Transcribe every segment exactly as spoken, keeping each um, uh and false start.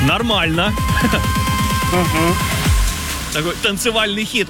Нормально. Угу. Такой танцевальный хит.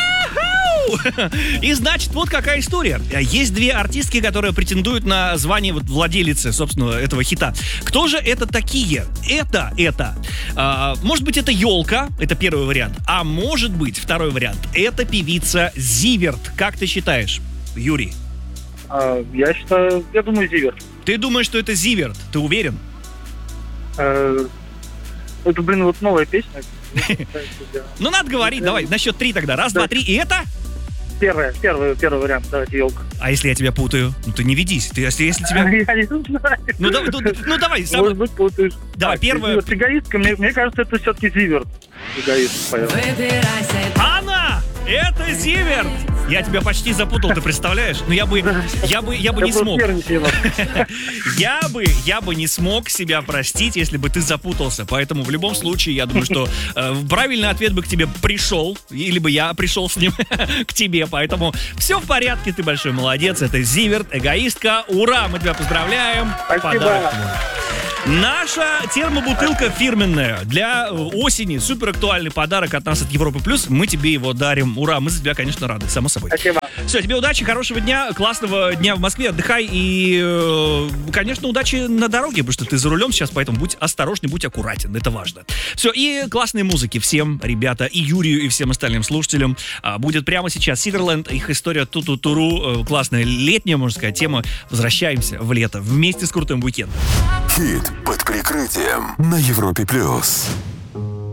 И значит, вот какая история. Есть две артистки, которые претендуют на звание вот владелицы, собственно, этого хита. Кто же это такие? Это, это. А, может быть, это Ёлка, это первый вариант. А может быть, второй вариант. Это певица Зиверт. Как ты считаешь, Юрий? А, я считаю, я думаю, Зиверт. Ты думаешь, что это Зиверт? Ты уверен? А, это, блин, вот новая песня. Ну, надо говорить, давай, на счет три тогда. Раз, два, три, и это? Первый, первый, первый вариант, давайте, Ёлка. А если я тебя путаю? Ну, ты не ведись. Ты, если, если тебя... Я не знаю. Ну, да, ну, ну давай, сам... Может быть, путаешь. Давай, первое... Эгоистка, мне, мне кажется, это все-таки Зиверт. Эгоист поет. Анна! Это Зиверт! Я тебя почти запутал, ты представляешь? Ну я бы, я бы, я бы не смог. Я бы, я бы не смог себя простить, если бы ты запутался. Поэтому в любом случае, я думаю, что э, правильный ответ бы к тебе пришел, или бы я пришел с ним к тебе. Поэтому все в порядке, ты большой молодец. Это Зиверт, эгоистка. Ура, мы тебя поздравляем. Спасибо. Подарок твой. Наша термобутылка фирменная для осени. Супер актуальный подарок от нас, от Европы Плюс. Мы тебе его дарим. Ура, мы за тебя, конечно, рады, само собой. Спасибо. Все, тебе удачи, хорошего дня, классного дня в Москве. Отдыхай и, конечно, удачи на дороге, потому что ты за рулем сейчас, поэтому будь осторожней, будь аккуратен, это важно. Все, и классной музыки всем, ребята, и Юрию, и всем остальным слушателям. Будет прямо сейчас Сидерленд, их история ту-ту-туру, классная летняя, можно сказать, тема. Возвращаемся в лето вместе с крутым уикендом. Хит под прикрытием на Европе Плюс.